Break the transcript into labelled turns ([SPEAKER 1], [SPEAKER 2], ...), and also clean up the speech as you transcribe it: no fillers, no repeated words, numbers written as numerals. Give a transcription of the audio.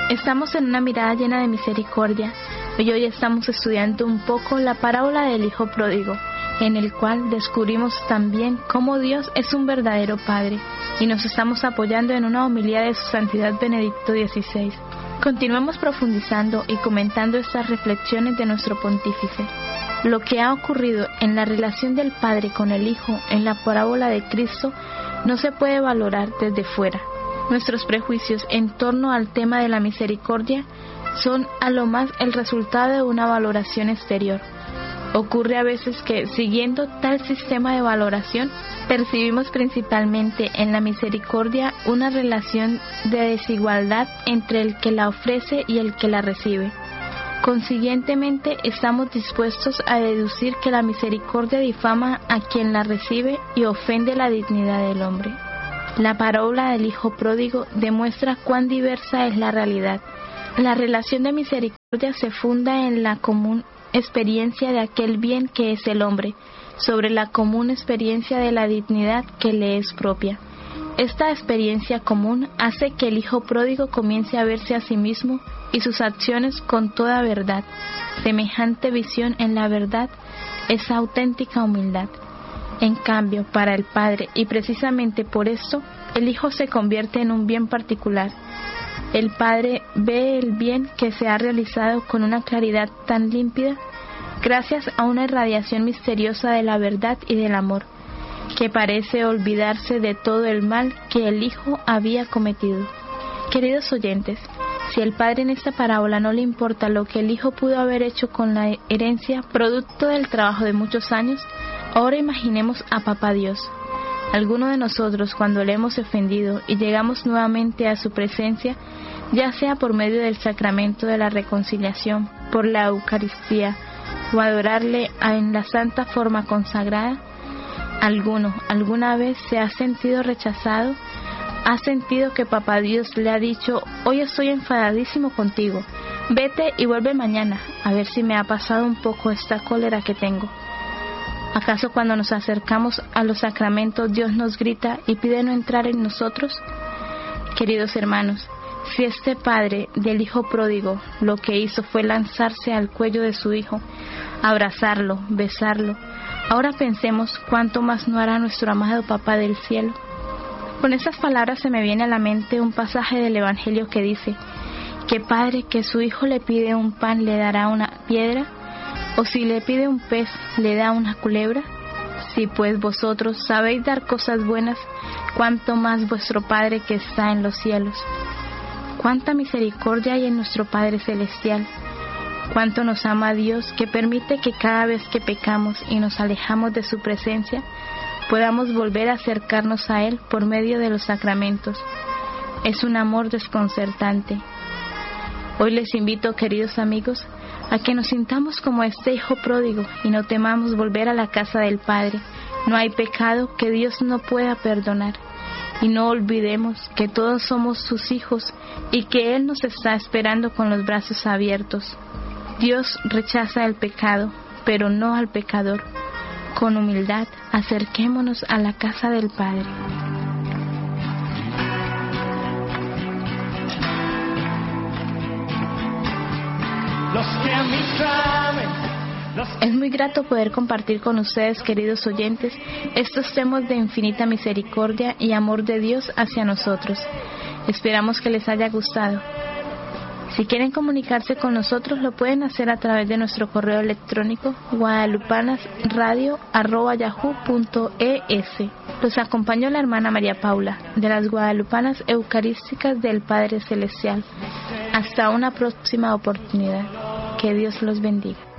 [SPEAKER 1] Estamos en una mirada llena de misericordia y hoy estamos estudiando un poco la parábola del Hijo Pródigo, en el cual descubrimos también cómo Dios es un verdadero Padre, y nos estamos apoyando en una homilía de su Santidad Benedicto XVI. Continuemos profundizando y comentando estas reflexiones de nuestro pontífice. Lo que ha ocurrido en la relación del Padre con el Hijo en la parábola de Cristo no se puede valorar desde fuera. Nuestros prejuicios en torno al tema de la misericordia son a lo más el resultado de una valoración exterior. Ocurre a veces que, siguiendo tal sistema de valoración, percibimos principalmente en la misericordia una relación de desigualdad entre el que la ofrece y el que la recibe. Consiguientemente, estamos dispuestos a deducir que la misericordia difama a quien la recibe y ofende la dignidad del hombre. La parábola del Hijo Pródigo demuestra cuán diversa es la realidad. La relación de misericordia se funda en la común experiencia de aquel bien que es el hombre, sobre la común experiencia de la dignidad que le es propia. Esta experiencia común hace que el Hijo Pródigo comience a verse a sí mismo y sus acciones con toda verdad. Semejante visión en la verdad es auténtica humildad. En cambio, para el Padre, y precisamente por esto, el Hijo se convierte en un bien particular. El Padre ve el bien que se ha realizado con una claridad tan límpida, gracias a una irradiación misteriosa de la verdad y del amor, que parece olvidarse de todo el mal que el Hijo había cometido. Queridos oyentes, si al Padre en esta parábola no le importa lo que el Hijo pudo haber hecho con la herencia, producto del trabajo de muchos años, ahora imaginemos a Papá Dios. Alguno de nosotros, cuando le hemos ofendido y llegamos nuevamente a su presencia, ya sea por medio del sacramento de la reconciliación, por la Eucaristía, o adorarle en la santa forma consagrada, alguna vez se ha sentido rechazado, ha sentido que Papá Dios le ha dicho: hoy estoy enfadadísimo contigo, vete y vuelve mañana, a ver si me ha pasado un poco esta cólera que tengo. ¿Acaso cuando nos acercamos a los sacramentos Dios nos grita y pide no entrar en nosotros? Queridos hermanos, si este Padre del Hijo Pródigo lo que hizo fue lanzarse al cuello de su Hijo, abrazarlo, besarlo, ahora pensemos cuánto más no hará nuestro amado Papá del cielo. Con estas palabras se me viene a la mente un pasaje del Evangelio que dice: ¿qué padre que su hijo le pide un pan le dará una piedra? ¿O si le pide un pez le da una culebra? Si pues vosotros sabéis dar cosas buenas, cuánto más vuestro Padre que está en los cielos. Cuánta misericordia hay en nuestro Padre Celestial. Cuánto nos ama Dios, que permite que cada vez que pecamos y nos alejamos de su presencia, podamos volver a acercarnos a Él por medio de los sacramentos. Es un amor desconcertante. Hoy les invito, queridos amigos, a que nos sintamos como este Hijo Pródigo y no temamos volver a la casa del Padre. No hay pecado que Dios no pueda perdonar. Y no olvidemos que todos somos sus hijos y que Él nos está esperando con los brazos abiertos. Dios rechaza el pecado, pero no al pecador. Con humildad, acerquémonos a la casa del Padre. Es muy grato poder compartir con ustedes, queridos oyentes, estos temas de infinita misericordia y amor de Dios hacia nosotros. Esperamos que les haya gustado. Si quieren comunicarse con nosotros, lo pueden hacer a través de nuestro correo electrónico guadalupanasradio@yahoo.es. Los acompañó la hermana María Paula, de las Guadalupanas Eucarísticas del Padre Celestial. Hasta una próxima oportunidad. Que Dios los bendiga.